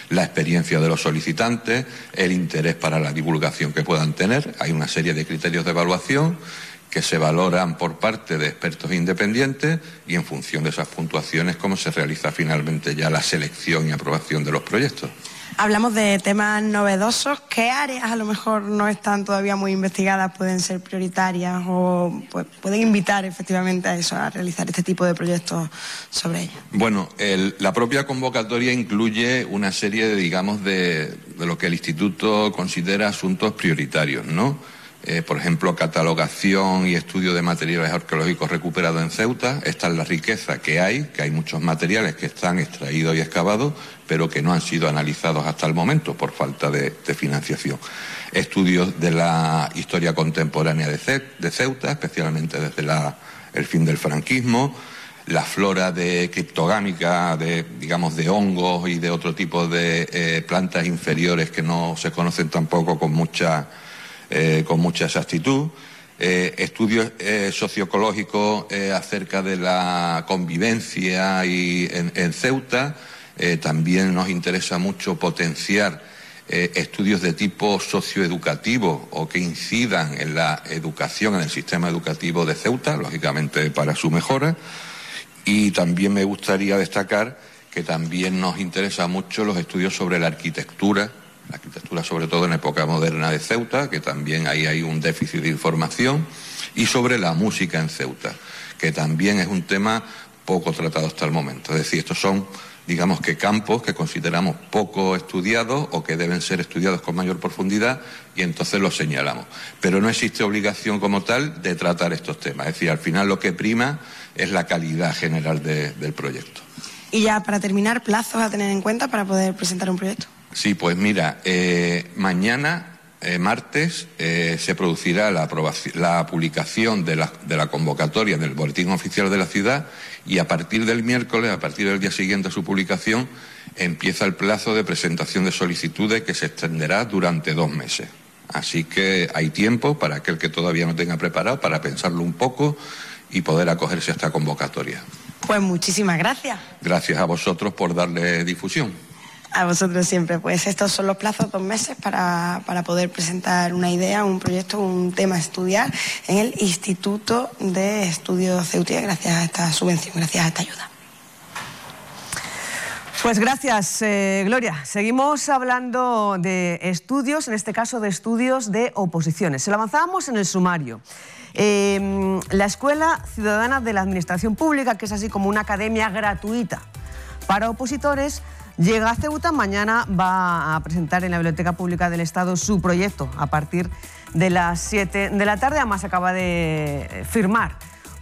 la experiencia de los solicitantes, el interés para la divulgación que puedan tener. Hay una serie de criterios de evaluación que se valoran por parte de expertos independientes y en función de esas puntuaciones cómo se realiza finalmente ya la selección y aprobación de los proyectos. Hablamos de temas novedosos. ¿Qué áreas a lo mejor no están todavía muy investigadas, pueden ser prioritarias o pueden invitar efectivamente a eso, a realizar este tipo de proyectos sobre ellas? Bueno, la propia convocatoria incluye una serie, digamos, de lo que el Instituto considera asuntos prioritarios, ¿no? Por ejemplo, catalogación y estudio de materiales arqueológicos recuperados en Ceuta. Esta es la riqueza que hay muchos materiales que están extraídos y excavados, pero que no han sido analizados hasta el momento por falta de financiación. Estudios de la historia contemporánea de Ceuta, especialmente desde el fin del franquismo, la flora criptogámica, de hongos y de otro tipo de plantas inferiores que no se conocen tampoco con mucha exactitud, estudios socioecológicos acerca de la convivencia en Ceuta. También nos interesa mucho potenciar estudios de tipo socioeducativo o que incidan en la educación, en el sistema educativo de Ceuta, lógicamente para su mejora. Y también me gustaría destacar que también nos interesa mucho los estudios sobre la arquitectura sobre todo en época moderna de Ceuta, que también ahí hay un déficit de información, y sobre la música en Ceuta, que también es un tema poco tratado hasta el momento. Es decir, estos son, digamos que campos que consideramos poco estudiados o que deben ser estudiados con mayor profundidad y entonces los señalamos. Pero no existe obligación como tal de tratar estos temas. Es decir, al final lo que prima es la calidad general del proyecto. Y ya para terminar, plazos a tener en cuenta para poder presentar un proyecto. Sí, pues mira, mañana, martes, se producirá la publicación de la convocatoria del Boletín Oficial de la Ciudad y a partir del miércoles, a partir del día siguiente a su publicación, empieza el plazo de presentación de solicitudes que se extenderá durante 2 meses. Así que hay tiempo para aquel que todavía no tenga preparado para pensarlo un poco y poder acogerse a esta convocatoria. Pues muchísimas gracias. Gracias a vosotros por darle difusión. A vosotros siempre. Pues estos son los plazos, 2 meses para poder presentar una idea, un proyecto, un tema a estudiar en el Instituto de Estudios Ceutí, gracias a esta subvención, gracias a esta ayuda. Pues gracias, Gloria. Seguimos hablando de estudios, en este caso de estudios de oposiciones. Se lo avanzábamos en el sumario. La Escuela Ciudadana de la Administración Pública, que es así como una academia gratuita para opositores, llega a Ceuta. Mañana va a presentar en la Biblioteca Pública del Estado su proyecto a partir de las 7 de la tarde. Además, acaba de firmar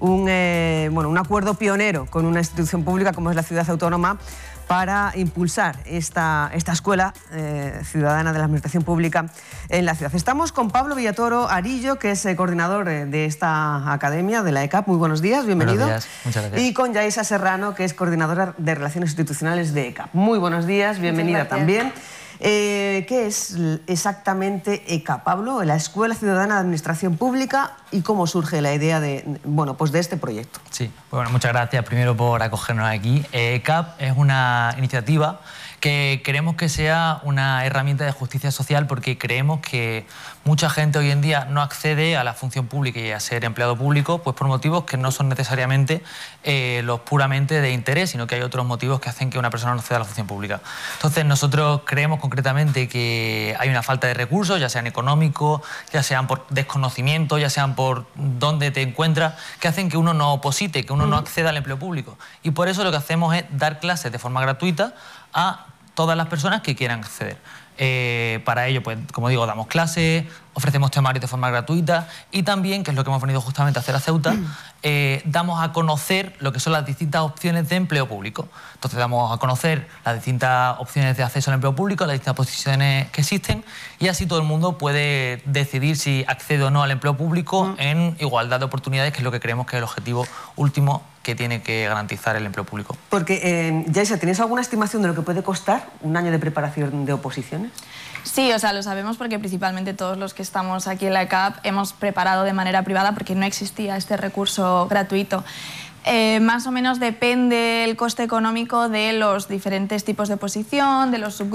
un acuerdo pionero con una institución pública como es la Ciudad Autónoma para impulsar esta escuela ciudadana de la Administración Pública en la ciudad. Estamos con Pablo Villatoro Arillo, que es coordinador de esta academia, de la ECAP. Muy buenos días, bienvenido. Buenos días, muchas gracias. Y con Yaisa Serrano, que es coordinadora de Relaciones Institucionales de ECAP. Muy buenos días, bienvenida también. ¿Qué es exactamente ECAP, Pablo, la Escuela Ciudadana de Administración Pública, y cómo surge la idea de este proyecto? Sí, bueno, muchas gracias primero por acogernos aquí. ECAP es una iniciativa que queremos que sea una herramienta de justicia social porque creemos que mucha gente hoy en día no accede a la función pública y a ser empleado público pues por motivos que no son necesariamente los puramente de interés, sino que hay otros motivos que hacen que una persona no acceda a la función pública. Entonces nosotros creemos concretamente que hay una falta de recursos, ya sean económicos, ya sean por desconocimiento, ya sean por dónde te encuentras, que hacen que uno no oposite, que uno no acceda al empleo público. Y por eso lo que hacemos es dar clases de forma gratuita a todas las personas que quieran acceder. Para ello, pues, como digo, damos clases, ofrecemos temarios de forma gratuita y también, que es lo que hemos venido justamente a hacer a Ceuta, damos a conocer lo que son las distintas opciones de empleo público. Entonces damos a conocer las distintas opciones de acceso al empleo público, las distintas posiciones que existen, y así todo el mundo puede decidir si accede o no al empleo público en igualdad de oportunidades, que es lo que creemos que es el objetivo último que tiene que garantizar el empleo público. Porque, Yaisa, ¿tienes alguna estimación de lo que puede costar un año de preparación de oposiciones? Sí, o sea, lo sabemos porque principalmente todos los que estamos aquí en la ECAP hemos preparado de manera privada porque no existía este recurso gratuito. Más o menos depende el coste económico de los diferentes tipos de oposición, de los subgrupos.